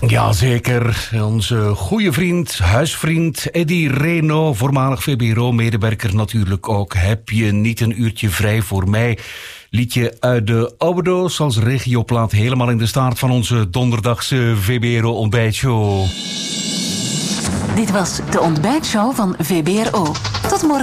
Jazeker, onze goede vriend, huisvriend Eddy Reno, voormalig VBRO-medewerker natuurlijk ook. Heb je niet een uurtje vrij voor mij? Liedje uit de oude doos als regioplaat, helemaal in de staart van onze donderdagse VBRO-ontbijtshow. Dit was de ontbijtshow van VBRO. Tot morgen.